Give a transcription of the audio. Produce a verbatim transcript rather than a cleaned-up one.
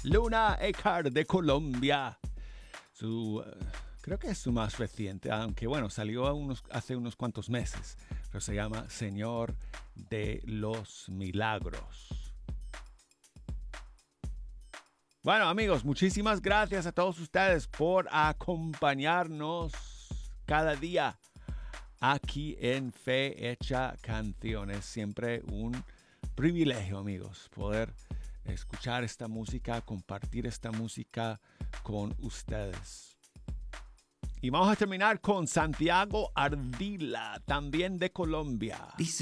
Luna Eckhart de Colombia. Su, uh, creo que es su más reciente, aunque bueno, salió unos, hace unos cuantos meses, pero se llama Señor de los Milagros. Bueno, amigos, muchísimas gracias a todos ustedes por acompañarnos cada día aquí en Fe Hecha Canciones. Siempre un privilegio, amigos, poder escuchar esta música, compartir esta música con ustedes. Y vamos a terminar con Santiago Ardila, también de Colombia. Dice